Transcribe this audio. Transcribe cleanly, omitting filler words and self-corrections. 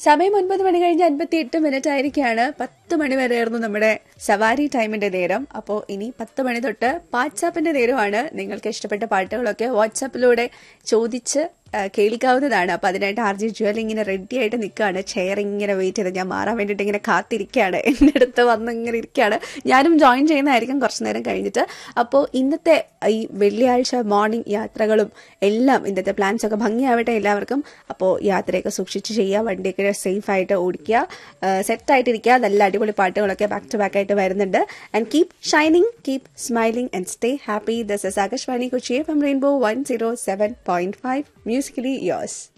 സമയം 9 മണി കഴിഞ്ഞ് 58 ആയിരിക്കുകയാണ്. 10 മണി വരെയായിരുന്നു നമ്മുടെ സവാരി ടൈമിന്റെ നേരം. അപ്പോൾ ഇനി 10 മണി തൊട്ട് വാട്സാപ്പിന്റെ നേരമാണ്. നിങ്ങൾക്ക് ഇഷ്ടപ്പെട്ട പാട്ടുകളൊക്കെ വാട്സാപ്പിലൂടെ ചോദിച്ച് കേൾക്കാവുന്നതാണ്. അപ്പോൾ അതിനായിട്ട് RJ ജ്വൽ ഇങ്ങനെ റെഡി ആയിട്ട് നിൽക്കുകയാണ്. ചെയർ ഇങ്ങനെ വെയിറ്റ് ചെയ്ത് ഞാൻ മാറാൻ വേണ്ടിയിട്ട് ഇങ്ങനെ കാത്തിരിക്കുകയാണ്. എൻ്റെ അടുത്ത് വന്ന് ഇങ്ങനെ ഇരിക്കുകയാണ്. ഞാനും ജോയിൻ ചെയ്യുന്നതായിരിക്കും കുറച്ച് നേരം കഴിഞ്ഞിട്ട്. അപ്പോൾ ഇന്നത്തെ ഈ വെള്ളിയാഴ്ച മോർണിംഗ് യാത്രകളും എല്ലാം ഇന്നത്തെ പ്ലാൻസ് ഒക്കെ ഭംഗിയാവട്ടെ എല്ലാവർക്കും. അപ്പോൾ യാത്രയൊക്കെ സൂക്ഷിച്ച് ചെയ്യുക, വണ്ടിയൊക്കെ സേഫ് ആയിട്ട് ഓടിക്കുക, സെറ്റായിട്ടിരിക്കുക. നല്ല അടിപൊളി പാട്ടുകളൊക്കെ ബാക്ക് ടു ബാക്ക് ആയിട്ട് വരുന്നുണ്ട്. And keep shining, keep smiling and stay happy. This is Akashvani Kochi FM Rainbow 107.5 musically yours.